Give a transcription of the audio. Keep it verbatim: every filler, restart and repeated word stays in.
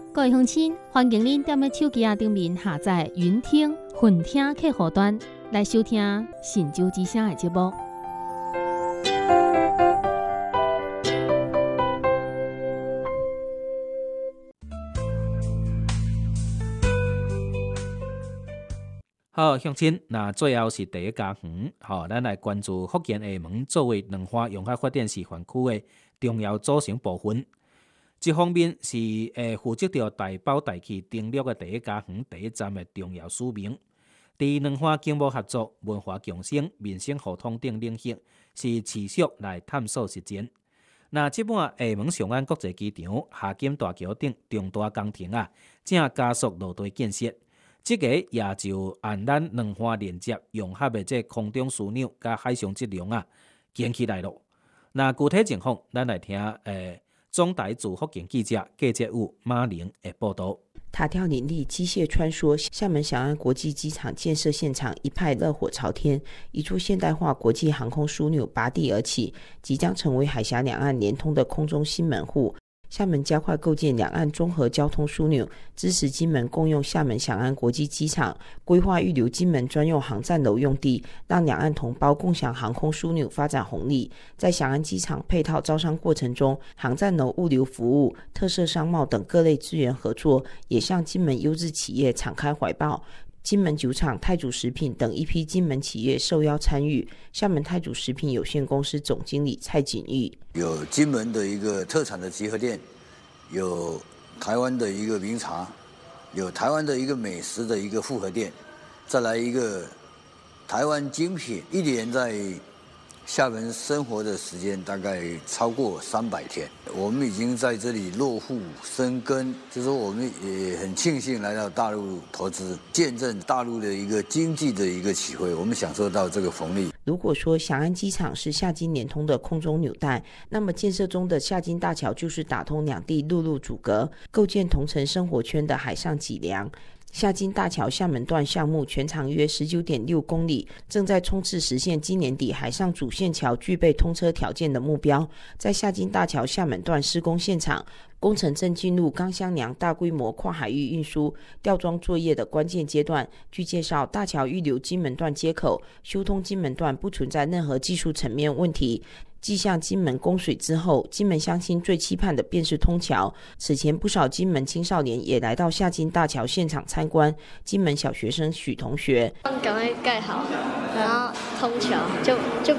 各位乡亲，欢迎您踮咧手机啊顶面下载云听、混听客户端来收听神州之声的节目。 好，乡亲，那最后是第一家园，好，咱来关注福建厦门作为两化融合发展示范区的重要组成部分。一方面是诶负责着大包大气登陆的第一家园第一站的重要使命。第二，两化经贸合作、文化共生、民生互通等领域是持续来探索实践。那即摆厦门上岸国际机场、夏金大桥等重大工程啊，正加速路地建设。这个也就按咱两化连接融合的这空中枢纽加海上质量啊，建起来了。那具体情况，咱来听诶。中台驻福建记者记者务马玲的报道。 塔吊林立，机械穿梭，厦门小安国际机场建设现场一派热火朝天，一座现代化国际航空枢纽拔地而起，即将成为海峡两岸连通的空中新门户。厦门加快构建两岸综合交通枢纽，支持金门共用厦门响安国际机场，规划预留金门专用航站楼用地，让两岸同胞共享航空枢纽发展红利。在响安机场配套招商过程中，航站楼物流服务、特色商贸等各类资源合作，也向金门优质企业敞开怀抱。金门酒厂、太祖食品等一批金门企业受邀参与。厦门太祖食品有限公司总经理蔡锦玉： 有金门的一个特产的集合店，有台湾的一个名茶，有台湾的一个美食的一个复合店，再来一个台湾精品。一年在厦门生活的时间大概超过三百天，我们已经在这里落户生根，就是我们也很庆幸来到大陆投资，见证大陆的一个经济的一个起飞，我们享受到这个红利。 如果说响安机场是厦金连通的空中纽带，那么建设中的厦金大桥就是打通两地陆路阻隔，构建同城生活圈的海上脊梁。厦金大桥厦门段项目全长约 十九点六公里，正在冲刺实现今年底海上主线桥具备通车条件的目标。在厦金大桥厦门段施工现场，工程正进入钢箱梁大规模跨海域运输吊装作业的关键阶段。据介绍，大桥预留金门段接口，修通金门段不存在任何技术层面问题。继向金门供水之后，金门乡亲最期盼的便是通桥。此前不少金门青少年也来到厦金大桥现场参观。金门小学生许同学： 赶快盖好，然后通桥就就